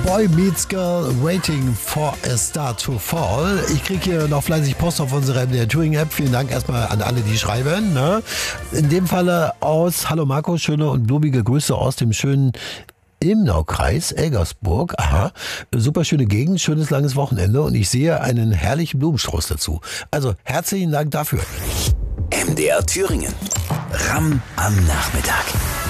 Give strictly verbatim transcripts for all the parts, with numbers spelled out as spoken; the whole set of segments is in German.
Boy Meets Girl, Waiting for a Star to Fall. Ich kriege hier noch fleißig Post auf unserer M D R Thüringen App. Vielen Dank erstmal an alle, die schreiben. Ne? In dem Falle aus, hallo Marco, schöne und blubige Grüße aus dem schönen Ilmenau-Kreis, Elgersburg. Aha, super schöne Gegend, schönes langes Wochenende und ich sehe einen herrlichen Blumenstrauß dazu. Also herzlichen Dank dafür. M D R Thüringen. Ramm am Nachmittag.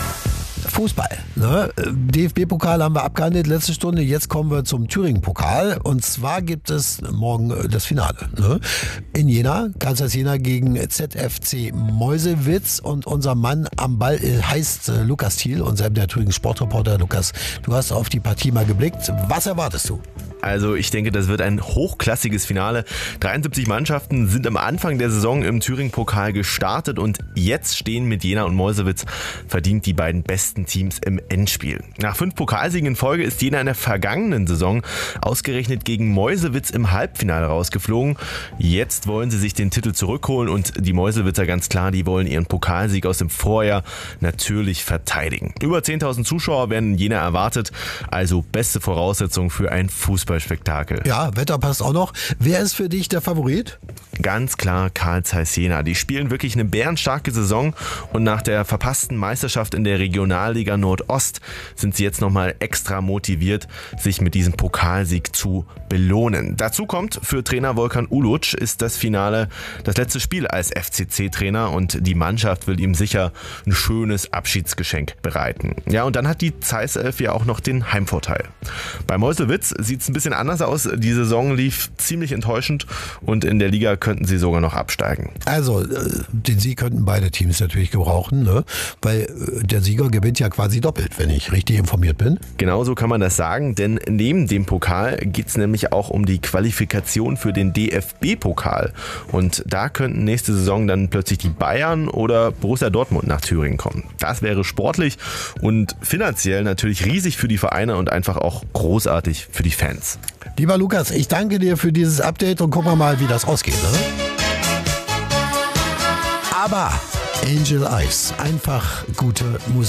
Fußball. Ne? D F B-Pokal haben wir abgehandelt, letzte Stunde. Jetzt kommen wir zum Thüringen-Pokal. Und zwar gibt es morgen das Finale. Ne? In Jena, Kansas Jena gegen Z F C Meuselwitz. Und unser Mann am Ball heißt äh, Lukas Thiel, unser der Thüringen Sportreporter. Lukas, du hast auf die Partie mal geblickt. Was erwartest du? Also ich denke, das wird ein hochklassiges Finale. dreiundsiebzig Mannschaften sind am Anfang der Saison im Thüringen-Pokal gestartet und jetzt stehen mit Jena und Meuselwitz verdient die beiden besten Teams im Endspiel. Nach fünf Pokalsiegen in Folge ist Jena in der vergangenen Saison ausgerechnet gegen Meuselwitz im Halbfinale rausgeflogen. Jetzt wollen sie sich den Titel zurückholen und die Meuselwitzer ganz klar, die wollen ihren Pokalsieg aus dem Vorjahr natürlich verteidigen. Über zehntausend Zuschauer werden in Jena erwartet, also beste Voraussetzung für ein Fußball. Spektakel. Ja, Wetter passt auch noch. Wer ist für dich der Favorit? Ganz klar Carl Zeiss Jena. Die spielen wirklich eine bärenstarke Saison und nach der verpassten Meisterschaft in der Regionalliga Nordost sind sie jetzt nochmal extra motiviert, sich mit diesem Pokalsieg zu belohnen. Dazu kommt, für Trainer Volkan Uluc ist das Finale das letzte Spiel als F C C-Trainer und die Mannschaft will ihm sicher ein schönes Abschiedsgeschenk bereiten. Ja, und dann hat die Zeiss Elf ja auch noch den Heimvorteil. Bei Meuselwitz sieht es ein bisschen anders aus. Die Saison lief ziemlich enttäuschend und in der Liga könnten sie sogar noch absteigen. Also, den Sieg könnten beide Teams natürlich gebrauchen, ne? Weil der Sieger gewinnt ja quasi doppelt, wenn ich richtig informiert bin. Genauso kann man das sagen, denn neben dem Pokal geht es nämlich auch um die Qualifikation für den D F B-Pokal. Und da könnten nächste Saison dann plötzlich die Bayern oder Borussia Dortmund nach Thüringen kommen. Das wäre sportlich und finanziell natürlich riesig für die Vereine und einfach auch großartig für die Fans. Lieber Lukas, ich danke dir für dieses Update und gucken wir mal, wie das ausgeht. Ne? Aber Angel Eyes, einfach gute Musik.